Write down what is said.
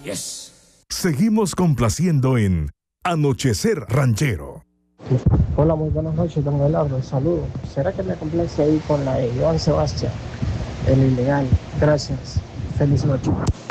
Yes. Seguimos complaciendo en Anochecer Ranchero. Hola, muy buenas noches, don Belardo. Saludos. ¿Será que me complace ahí con la de Joan Sebastián? El ilegal. Gracias. Feliz noche.